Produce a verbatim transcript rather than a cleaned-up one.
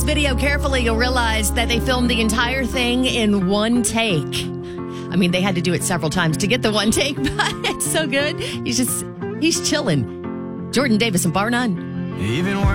Video carefully, you'll realize that they filmed the entire thing in one take. I mean, they had to do it several times to get the one take, but it's so good. He's just, he's chilling. Jordan Davis and Bar None. Even